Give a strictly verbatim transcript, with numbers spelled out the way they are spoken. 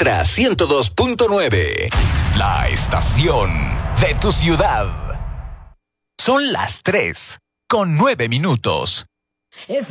Ultra ciento dos punto nueve. La estación de tu ciudad. Son las tres con nueve minutos.